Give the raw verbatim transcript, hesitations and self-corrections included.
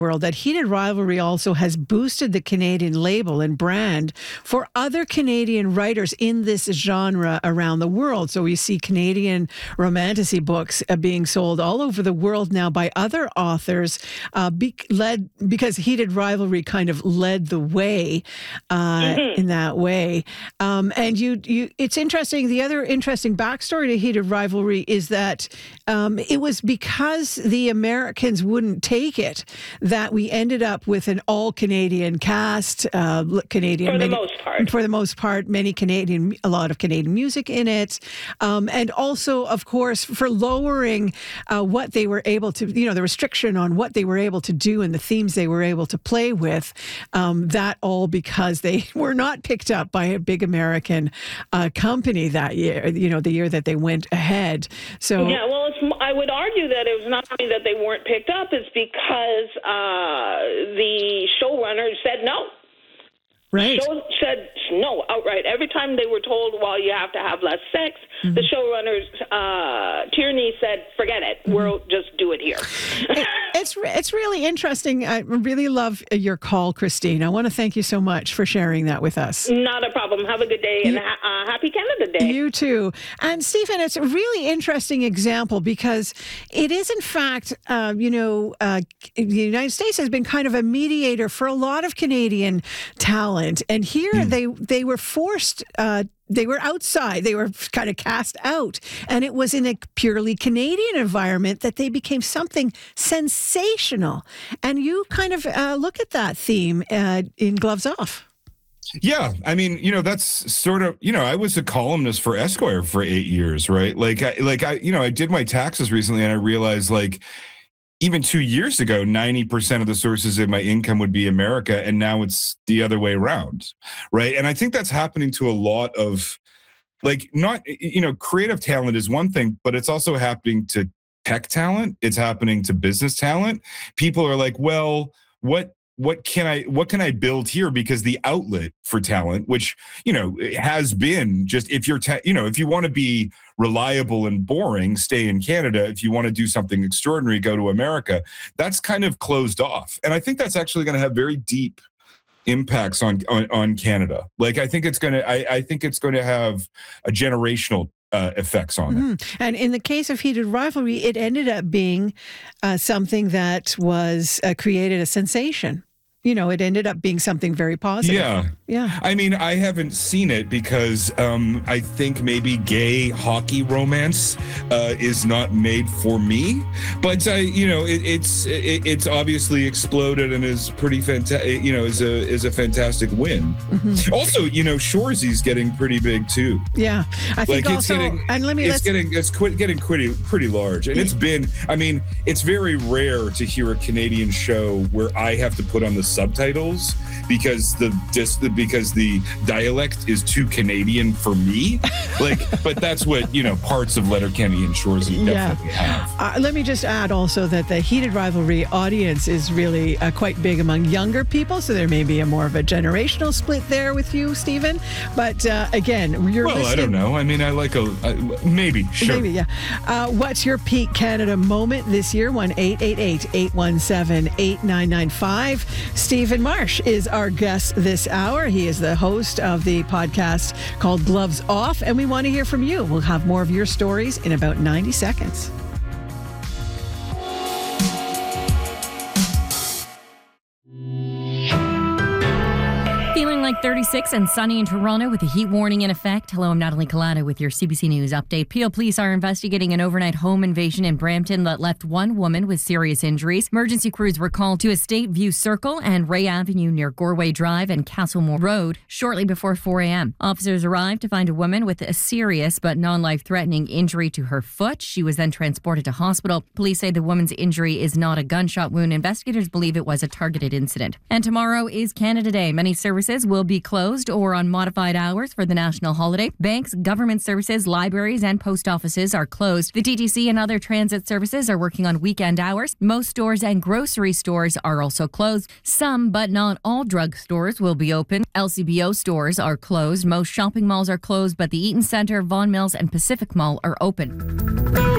world that Heated Rivalry also has boosted the Canadian label and brand for other Canadian writers in this genre around the world. So we see Canadian romantasy books uh, being sold all over the world now by other authors, uh, be, led because Heated Rivalry kind of led the way uh, mm-hmm. in that way. Um, and you, you, it's interesting. The other interesting backstory to Heated Rivalry is that um, it was because the Americans wouldn't take it that we ended up with an all-Canadian cast, uh, Canadian for the many, most part. For the most part, many Canadian, a lot of Canadian music in it, um, and also, of course, for lowering uh, what they were able to, you know, the restriction on what they were able to do and the themes they were able to play with. Um, that all because they were not picked up by a big American uh, company that year. You know, the year that they went ahead. So yeah, well, it's, I would argue that it was not only that they weren't picked up; it's because Uh, the showrunners said no. Right. Show said no outright. Every time they were told, well, you have to have less sex, mm-hmm. the showrunners, uh, Tierney said, forget it. Mm-hmm. We'll just do it here. it, it's it's really interesting. I really love your call, Christine. I want to thank you so much for sharing that with us. Not a problem. Have a good day and you, ha- uh, happy Canada Day. You too. And Stephen, it's a really interesting example because it is, in fact, uh, you know, uh, the United States has been kind of a mediator for a lot of Canadian talent. And here mm. they they were forced, uh, they were outside, they were kind of cast out. And it was in a purely Canadian environment that they became something sensational. And you kind of uh, look at that theme uh, in Gloves Off. Yeah, I mean, you know, that's sort of, you know, I was a columnist for Esquire for eight years, right? Like, I, like I, you know, I did my taxes recently and I realized, like, even two years ago, ninety percent of the sources of my income would be America, and now it's the other way around, right? And I think that's happening to a lot of, like, not, you know, creative talent is one thing, but it's also happening to tech talent. It's happening to business talent. People are like, well, what what can I what can I build here? Because the outlet for talent, which, you know, has been just, if you're, ta- you know, if you want to be reliable and boring, stay in Canada. If you want to do something extraordinary, go to America. That's kind of closed off. And I think that's actually going to have very deep impacts on, on, on Canada. Like, I think it's going to, I, I think it's going to have a generational Uh, effects on mm-hmm. it. And in the case of Heated Rivalry, it ended up being uh, something that was uh, created a sensation. You know, it ended up being something very positive. Yeah. Yeah. I mean, I haven't seen it because um, I think maybe gay hockey romance uh, is not made for me. But, uh, you know, it, it's it, it's obviously exploded and is pretty fantastic, you know, is a is a fantastic win. Mm-hmm. Also, you know, Shoresy's getting pretty big, too. Yeah. I think like, also, it's getting, and let me, it's let's, getting, it's quit, getting pretty, pretty large. And it's been, I mean, it's very rare to hear a Canadian show where I have to put on the subtitles because the just the, because the dialect is too Canadian for me. Like, but that's what, you know, parts of Letterkenny and Shoresy definitely yeah. have. Uh, let me just add also that the Heated Rivalry audience is really uh, quite big among younger people, so there may be a more of a generational split there with you, Stephen. But uh, again, you're well, listening. I don't know. I mean, I like a uh, maybe sure. Maybe yeah. Uh, what's your peak Canada moment this year? One eight eight eight eight one seven eight nine nine five. Stephen Marsh is our guest this hour. He is the host of the podcast called Gloves Off, and we want to hear from you. We'll have more of your stories in about ninety seconds. Feeling like thirty-six and sunny in Toronto with a heat warning in effect. Hello, I'm Natalie Collada with your C B C News update. Peel police are investigating an overnight home invasion in Brampton that left one woman with serious injuries. Emergency crews were called to Estate View Circle and Ray Avenue near Gorway Drive and Castlemore Road shortly before four a.m. Officers arrived to find a woman with a serious but non-life-threatening injury to her foot. She was then transported to hospital. Police say the woman's injury is not a gunshot wound. Investigators believe it was a targeted incident. And tomorrow is Canada Day. Many services will be closed or on modified hours for the national holiday. Banks, government services, libraries, and post offices are closed. The T T C and other transit services are working on weekend hours. Most stores and grocery stores are also closed. Some, but not all, drug stores will be open. L C B O stores are closed. Most shopping malls are closed, but the Eaton Centre, Vaughan Mills, and Pacific Mall are open.